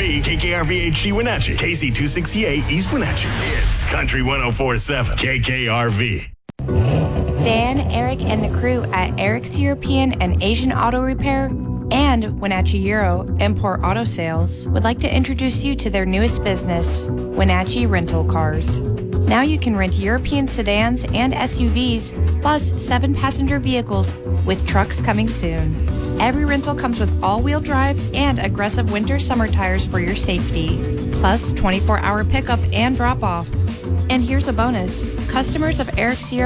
KKRV, KKRV HD Wenatchee, KC268 East Wenatchee. It's Country 104.7, KKRV. Dan, Eric, and the crew at Eric's European and Asian Auto Repair and Wenatchee Euro Import Auto Sales would like to introduce you to their newest business, Wenatchee Rental Cars. Now you can rent European sedans and SUVs, plus 7-passenger vehicles, with trucks coming soon. Every rental comes with all-wheel drive and aggressive winter-summer tires for your safety, plus 24-hour pickup and drop-off. And here's a bonus. Customers of Eric's Euro